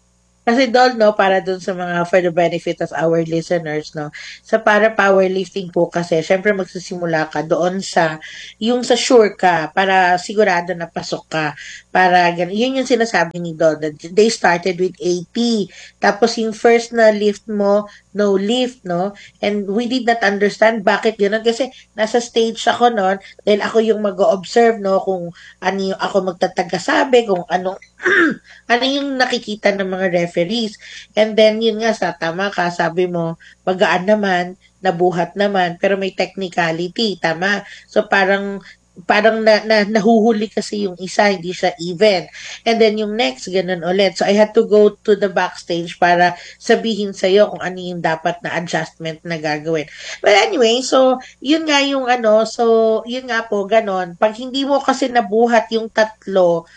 Kasi Dol, no, para dun sa mga, for the benefit of our listeners, no, sa para powerlifting po kasi, syempre magsisimula ka doon sa, yung sa sure ka, para sigurado na pasok ka. Para, gan- yun yung sinasabi ni Dol, that they started with eighty. Tapos yung first na lift mo, no lift, no? And we did not understand bakit gano'n. Kasi nasa stage ako noon, dahil ako yung mag-observe, no, kung ano yung ako magtatagasabi, kung anong ano yung nakikita ng mga referees. And then, yun nga, sa tama ka, sabi mo, magaan naman, nabuhat naman, pero may technicality, tama? So, parang, parang na, na, nahuhuli kasi yung isa, hindi siya even. And then, yung next, ganun ulit. So, I had to go to the backstage para sabihin sa'yo kung ano yung dapat na adjustment na gagawin. But anyway, so, yun nga yung ano, so, yun nga po, ganun. Pag hindi mo kasi nabuhat yung tatlo,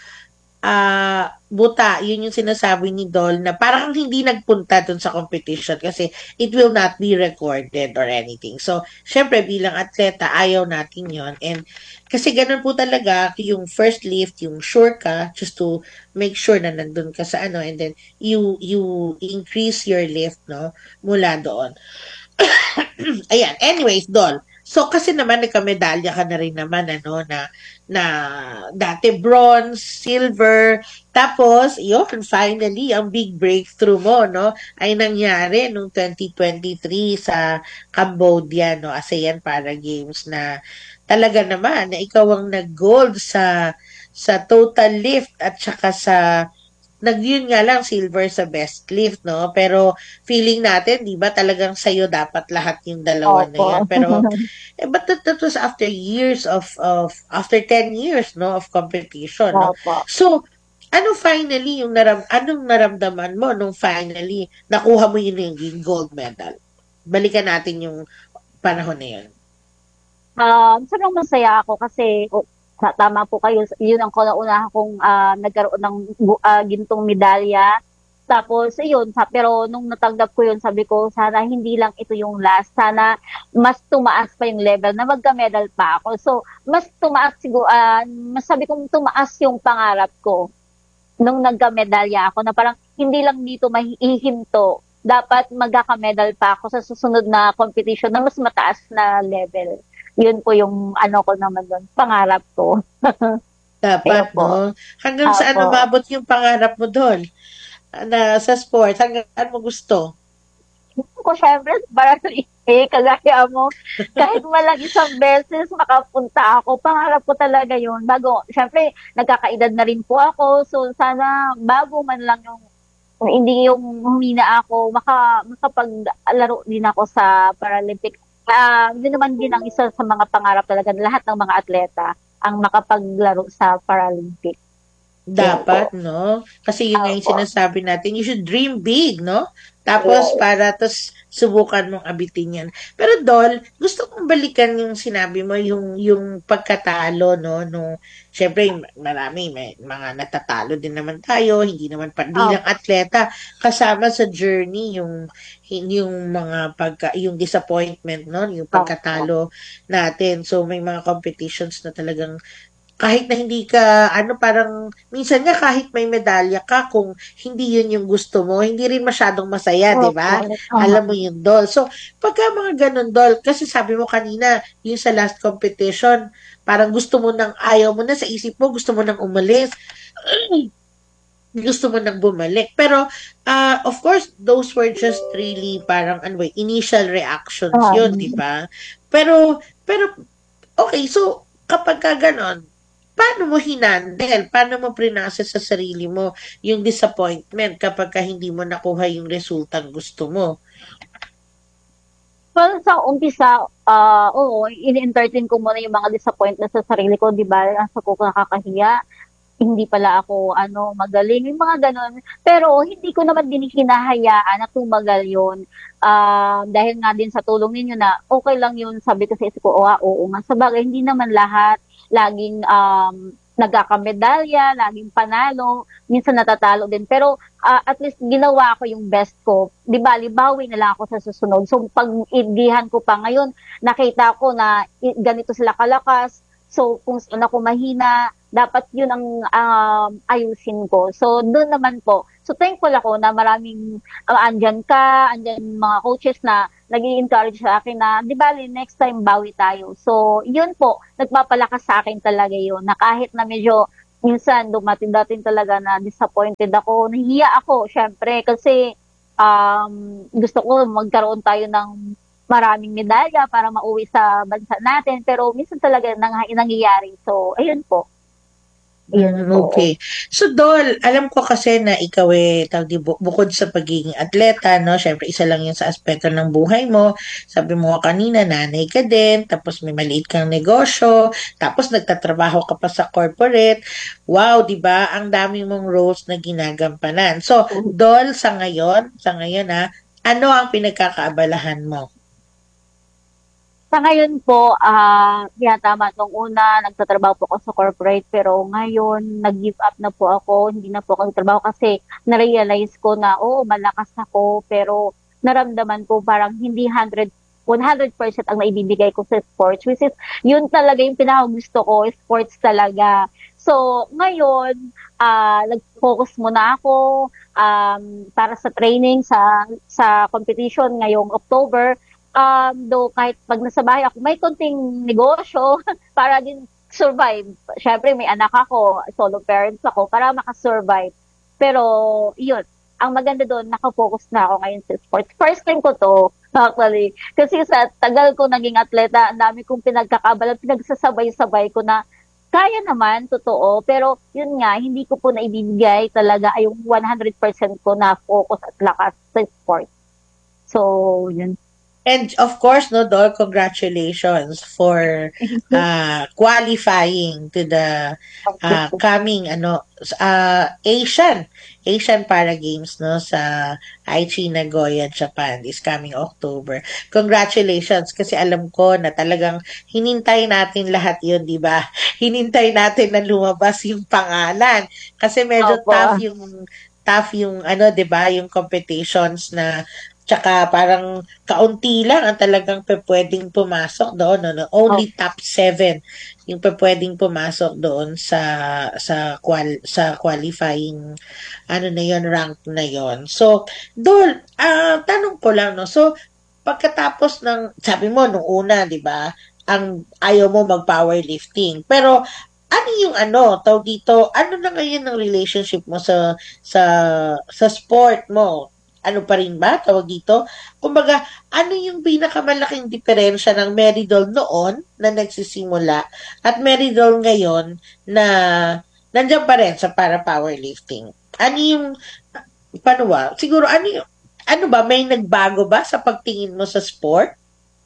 ah buta, yun yung sinasabi ni Dol na parang hindi nagpunta dun sa competition kasi it will not be recorded or anything. So, syempre bilang atleta, ayaw natin yon. And kasi ganun po talaga, yung first lift, yung sure ka, just to make sure na nandun ka sa ano, and then you you increase your lift, no, mula doon. Ayan, anyways, Dol. So, kasi naman nagkamedalya ka na rin naman, ano, na, na dati bronze, silver, tapos, yun, finally, ang big breakthrough mo, no, ay nangyari noong twenty twenty-three sa Cambodia, no, ASEAN Para Games na talaga naman na ikaw ang nag-gold sa sa total lift at saka sa nag yun nga lang silver sa best lift, no? Pero feeling natin, di ba, talagang sa'yo dapat lahat yung dalawa na Opo. yan. Pero, eh, but that, that was after years of, of, after ten years, no, of competition, no? Opo. So, ano finally yung naram, anong naramdaman mo nung finally nakuha mo yun yung gold medal? Balikan natin yung panahon na yun. Um, sobrang masaya ako kasi oh, sa- tama po kayo, yun ang kauna-una kong ah, nagkaroon ng gu- ah, gintong medalya. Tapos, yun, sa, pero nung natanggap ko yun, sabi ko, sana hindi lang ito yung last. Sana mas tumaas pa yung level na magka-medal pa ako. So, mas tumaas siguro, ah, mas sabi kong tumaas yung pangarap ko nung nagka-medalya ako na parang hindi lang dito mahihinto. Dapat magkaka-medal pa ako sa susunod na competition na mas mataas na level. Yun po yung ano ko naman doon, pangarap ko. Dapat, no? Hanggang saan Opo. umabot yung pangarap mo doon? Na sa sport, hanggang saan mo gusto? Ko syempre, para eh, kagaya mo, kahit malang isang beses makapunta ako, pangarap ko talaga yun. Bago, syempre, nagkakaedad na rin po ako, so sana bago man lang yung, hindi yung humina ako, maka, makapaglaro din ako sa Paralympic. Ah, yun naman din ang isa sa mga pangarap talaga ng lahat ng mga atleta, ang makapaglaro sa Paralympic. Dapat, no? Kasi yun nga yung sinasabi natin, you should dream big, no? Tapos, para, tapos, subukan mong abitin yan. Pero, Dol, gusto kong balikan yung sinabi mo, yung, yung pagkatalo, no? No, syempre, marami, may mga natatalo din naman tayo, hindi naman pa, bilang atleta, kasama sa journey, yung, yung mga pagka, yung disappointment, no? Yung pagkatalo natin. So, may mga competitions na talagang kahit na hindi ka, ano parang, minsan nga kahit may medalya ka, kung hindi yun yung gusto mo, hindi rin masyadong masaya, di ba? Alam mo yun, Dol. So, pagka mga ganun, Dol, kasi sabi mo kanina, yung sa last competition, parang gusto mo nang, ayaw mo na sa isip mo, gusto mo nang umalis. Gusto mo nang bumalik. Pero, uh, of course, those were just really parang, ano ba, initial reactions yun, di ba? Pero, pero, okay, so, kapag ka ganon, paano mo hinandel? Paano mo prinasa sa sarili mo yung disappointment kapag ka hindi mo nakuha yung resultang gusto mo? Well, sa umpisa, ah oo, in-entertain ko muna yung mga disappointment sa sarili ko, di ba? Nasa ko nakakahiya, hindi pala ako ano magaling, yung mga ganon. Pero hindi ko naman din hinahayaan na tumagal yun. Ah, dahil nga din sa tulong ninyo na okay lang yun, sabi ko sa isip ko, oo, oo nga. Sa bagay, hindi naman lahat laging um, nagkakamedalya, laging panalo, minsan natatalo din. Pero uh, at least ginawa ko yung best ko. Di ba, libawi na lang ako sa susunod. So pag idihan ko pa ngayon, nakita ko na i- ganito sila kalakas. So kung saan ako mahina, dapat yun ang um, ayusin ko. So doon naman po. So thankful ako na maraming uh, andyan ka, andyan mga coaches na nag-i-encourage sa akin na, di ba, next time bawi tayo. So yun po, nagpapalakas sa akin talaga yun, na kahit na medyo minsan dumating dating talaga na disappointed ako, nahihiya ako, syempre, kasi um, gusto ko magkaroon tayo ng maraming medalya para mauwi sa bansa natin, pero minsan talaga nang, nangyayari. So, ayun po. Ayun po. Okay. So, Dol, alam ko kasi na ikaw eh, tawag di, bukod sa pagiging atleta, no, syempre isa lang yun sa aspeto ng buhay mo. Sabi mo kanina, nanay ka din, tapos may maliit kang negosyo, tapos nagtatrabaho ka pa sa corporate. Wow, di ba? Ang dami mong roles na ginagampanan. So, Dol, sa ngayon, sa ngayon ha, ano ang pinagkakaabalahan mo? Sa ngayon po, ah, uh, tama, nung una, nagtatrabaho po ako sa corporate, pero ngayon, nag-give up na po ako, hindi na po ako nagtatrabaho kasi na-realize ko na, oo, oh, malakas ako, pero naramdaman ko parang hindi one hundred, one hundred percent ang naibibigay ko sa sports, which is, yun talaga yung pinakagusto ko, sports talaga. So, ngayon, uh, nag-focus muna ako um, para sa training, sa sa competition ngayong October. Um, though kahit pag nasa bahay ako, may konting negosyo para din survive. Syempre, may anak ako, solo parents ako, para makasurvive. Pero, yun, ang maganda doon, nakafocus na ako ngayon sa sports. First time ko to, actually. Kasi sa tagal ko naging atleta, ang dami kong pinagkakabalan, pinagsasabay-sabay ko na kaya naman, totoo. Pero, yun nga, hindi ko po naibibigay talaga ay yung one hundred percent ko na focus at lakas sa sports. So, yun. And of course, no, Dol, congratulations for uh, qualifying to the uh, coming ano uh, Asian Asian Para Games, no, sa Aichi, Nagoya, Japan this coming October. Congratulations, kasi alam ko na talagang hinintay natin lahat 'yun, 'di ba? Hinintay natin na lumabas yung pangalan kasi medyo Opo. tough yung tough yung ano, 'di ba, yung competitions na tsaka parang kaunti lang ang talagang pwedeng pumasok doon, no, no? Only oh. top seven yung pwedeng pumasok doon sa sa qual sa qualifying ano na yon, rank na yon. So, Dol, uh, tanong ko lang, no. So, pagkatapos ng sabi mo nung una, 'di ba, ang ayaw mo mag-powerlifting. Pero ano yung ano, tawag dito, ano na ngayon ang relationship mo sa sa sa sport mo? Ano pa rin ba, tawag dito? Kumbaga, ano yung pinakamalaking diferensya ng Meridol noon na nagsisimula at Meridol ngayon na nandiyan pa rin sa para powerlifting? Ano yung, paano ba? Siguro, ano yung, ano ba, may nagbago ba sa pagtingin mo sa sport?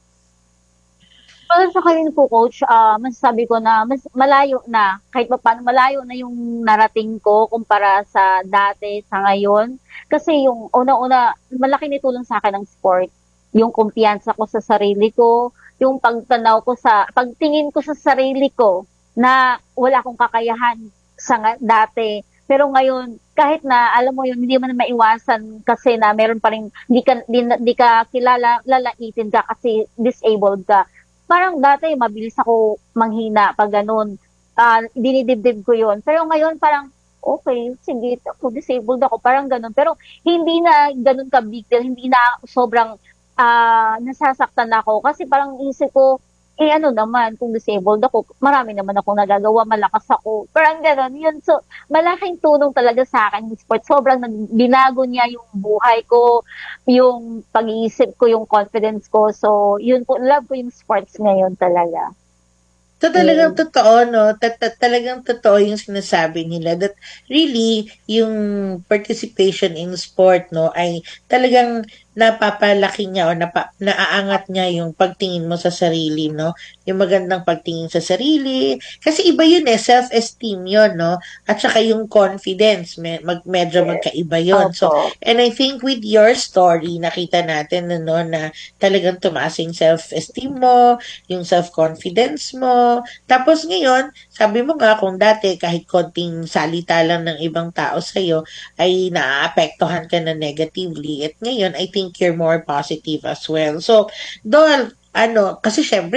Para sa kanin po, Coach, uh, masasabi ko na mas malayo na, kahit pa paano malayo na yung narating ko kumpara sa dati, sa ngayon. Kasi yung una-una, malaki nitulong sa akin ng sport. Yung kumpiyansa ko sa sarili ko, yung pagtanaw ko sa, pagtingin ko sa sarili ko na wala akong kakayahan sa dati. Pero ngayon, kahit na, alam mo yun, hindi mo na maiwasan kasi na meron pa rin, hindi ka, di, di ka kilala, lalaitin ka kasi disabled ka. Parang dati, mabilis ako manghina pag ganun. Uh, dinidibdib ko yun. Pero ngayon, parang, okay, sige, ako, disabled ako, parang ganun. Pero hindi na ganun ka big deal, hindi na sobrang uh, nasasaktan ako. Kasi parang isip ko, eh ano naman, kung disabled ako, marami naman akong nagagawa, malakas ako. Parang ganun, yun. So, malaking tulong talaga sa akin yung sport. Sobrang binago niya yung buhay ko, yung pag-iisip ko, yung confidence ko. So, yun po, love ko yung sports ngayon talaga. So, talagang mm. totoo, no? Talagang totoo yung sinasabi nila that really, yung participation in sport, no, ay talagang napapalaki niya o napa, naaangat niya yung pagtingin mo sa sarili, no? Yung magandang pagtingin sa sarili. Kasi iba yun eh, self-esteem yun, no? At saka yung confidence, med, medyo magkaiba yun. So, and I think with your story, nakita natin, no, na talagang tumaas yung self-esteem mo, yung self-confidence mo. Tapos ngayon, sabi mo nga kung dati kahit konting salita lang ng ibang tao sa'yo ay naaapektuhan ka na negatively. At ngayon, I think you're more positive as well. So, Dol, ano, kasi syempre,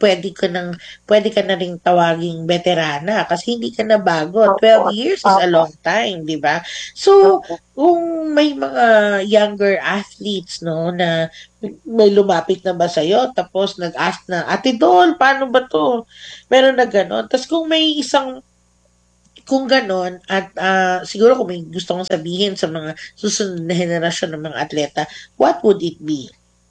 pwede ka nang pwede ka na ring tawaging veterana kasi hindi ka na bago. twelve years is a long time, di ba? So, kung may mga younger athletes, no, na may lumapit na ba sa'yo, tapos nag-ask na, Ate Dol, paano ba to? Meron na gano'n. Tapos kung may isang kung ganon, at uh, siguro kung may gusto kong sabihin sa mga susunod na henerasyon ng mga atleta, what would it be?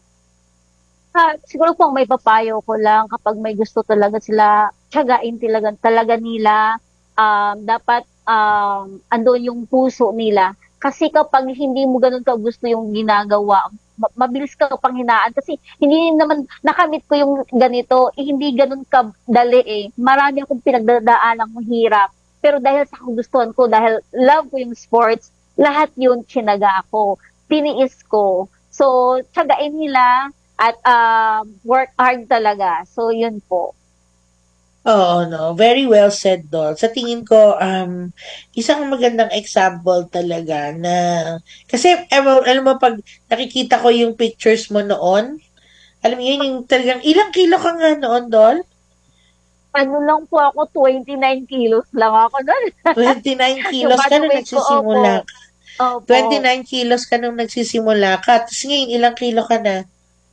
Ah, siguro po may papayo ko lang kapag may gusto talaga sila, tiyagain talaga, talaga nila, um, dapat um, andun yung puso nila. Kasi kapag hindi mo ganun ka gusto yung ginagawa, mabilis ka panghinaan. Kasi hindi naman nakamit ko yung ganito, eh, hindi ganun ka dali eh. Marami akong pinagdadaan ng hirap. Pero dahil sa kagustuhan ko, dahil love ko yung sports, lahat yun tsinaga ako, tiniis ko. So, tsagain nila at uh, work hard talaga. So, yun po. Oo, no. Very well said, Dol. Sa tingin ko, um, isang magandang example talaga na, kasi, ewan, alam mo, pag nakikita ko yung pictures mo noon, alam mo yun, yung talagang, ilang kilo ka nga noon, Dol? Ano lang po ako, twenty-nine kilos lang ako nun. twenty-nine kilos ka nung nagsisimula. Opo. twenty-nine kilos ka nung nagsisimula ka. Tapos ngayon, ilang kilo ka na?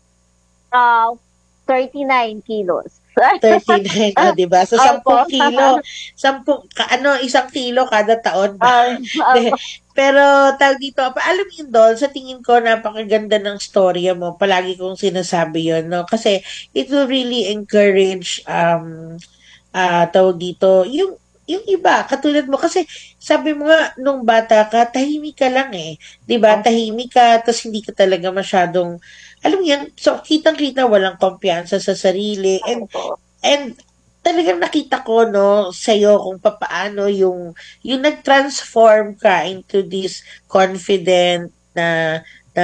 Uh, thirty-nine kilos. thirty-nine, oh, diba? So, ten kilo. ten, ano, isang kilo kada taon. Uh, uh, Pero, tawag dito, alam mo yun, Dol, sa tingin ko, napakaganda ng storya mo. Palagi kong sinasabi yun, no? Kasi, it will really encourage, um, uh, tawag dito, yung, yung iba, katulad mo. Kasi, sabi mo nga, nung bata ka, tahimik ka lang eh. Diba? Tahimik ka, tapos hindi ka talaga masyadong, alam mo yan, so, kitang-kita, walang kumpiyansa sa sarili. And, and, talagang nakita ko, no, sa'yo kung papaano yung, yung nag-transform ka into this confident na, na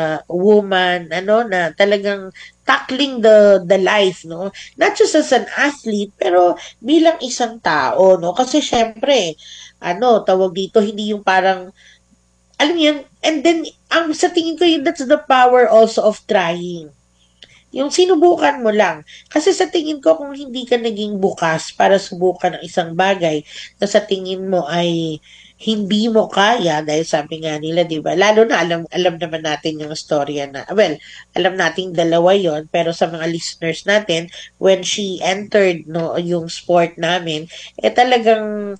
woman, ano, na talagang tackling the, the life, no? Not just as an athlete, pero bilang isang tao, no? Kasi syempre, ano, tawag dito, hindi yung parang, alam mo yun, and then, ang sa tingin ko, yun, that's the power also of trying. Yung sinubukan mo lang. Kasi sa tingin ko, kung hindi ka naging bukas para subukan ng isang bagay na sa tingin mo ay hindi mo kaya, dahil sabi nga nila, di ba? Lalo na, alam, alam naman natin yung storya na, well, alam nating dalawa yon, pero sa mga listeners natin, when she entered, no, yung sport namin, eh talagang,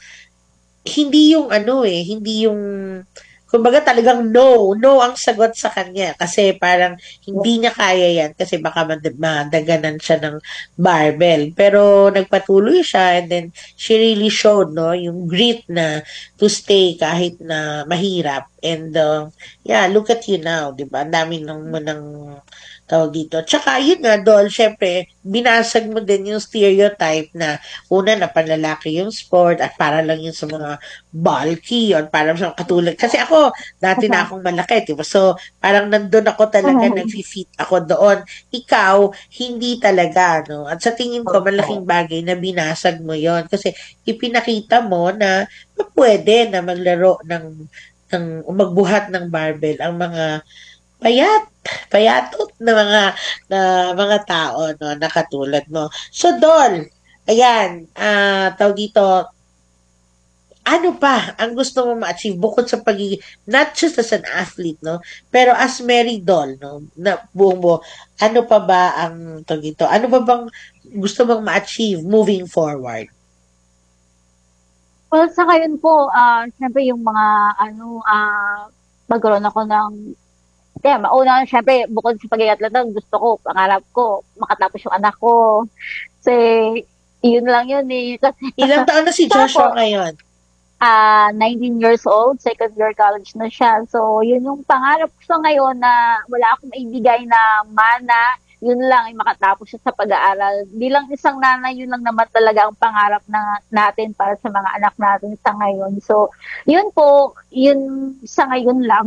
hindi yung ano eh, hindi yung, kumbaga talagang no, no ang sagot sa kanya kasi parang hindi niya kaya yan kasi baka madaganan siya ng barbell. Pero nagpatuloy siya and then she really showed, no, yung grit na to stay kahit na mahirap. And uh, yeah, look at you now, di ba? Ang dami nang mo ng tawag dito. Tsaka yun nga, Dol, syempre, binasag mo din yung stereotype na una na panlalaki yung sport at para lang yun sa mga bulky or parang sa katulad. Kasi ako, dati na akong malaki, diba? So, parang nandun ako talaga, nag-fit ako doon. Ikaw, hindi talaga, no? At sa tingin ko, malaking bagay na binasag mo yon kasi ipinakita mo na pwede na maglaro ng, ng magbuhat ng barbell ang mga payat, payatot na mga na mga tao, no, na katulad mo. So, Dol, ayan, ah, uh, tawag dito, ano pa ang gusto mo ma-achieve bukod sa pagiging, not just as an athlete, no, pero as Mary Dol, no, na buong buo, ano pa ba ang tawag dito, ano ba bang gusto mong ma-achieve moving forward? Well, sa ngayon po, uh, siyempre yung mga, ano, uh, magkaroon ako ng yeah, mauna, syempre, bukod sa pag-iatleta, gusto ko, pangarap ko, makatapos yung anak ko. Kasi, yun lang yun eh. Kasi, ilang taon na si Joshua ngayon? Ah, uh, nineteen years old, second year college na siya. So, yun yung pangarap ko sa ngayon na wala akong maibigay na mana, yun lang ay makatapos siya sa pag-aaral. Bilang isang nanay, yun lang naman talaga ang pangarap na natin para sa mga anak natin sa ngayon. So, yun po, yun sa ngayon lang.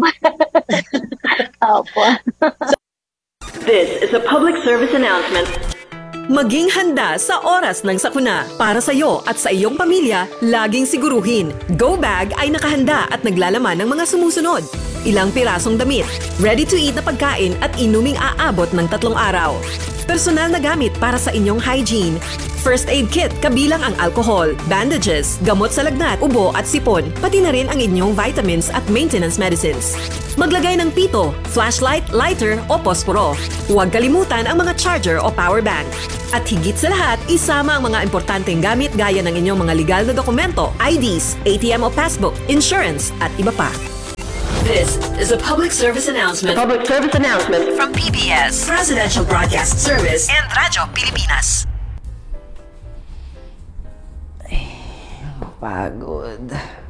Opo. This is a public service announcement. Maging handa sa oras ng sakuna. Para sa iyo at sa iyong pamilya, laging siguruhin. Go Bag ay nakahanda at naglalaman ng mga sumusunod. Ilang pirasong damit, ready to eat na pagkain at inuming aabot ng tatlong araw. personal na gamit para sa inyong hygiene, first aid kit kabilang ang alcohol, bandages, gamot sa lagnat, ubo at sipon, pati na rin ang inyong vitamins at maintenance medicines. Maglagay ng pito, flashlight, lighter o posporo. Huwag kalimutan ang mga charger o power bank. At higit sa lahat, isama ang mga importanteng gamit gaya ng inyong mga legal na dokumento, I Ds, A T M o passbook, insurance at iba pa. This is a public service announcement. A public service announcement from P B S, Presidential Broadcast Service, and Radyo Pilipinas. Pagod.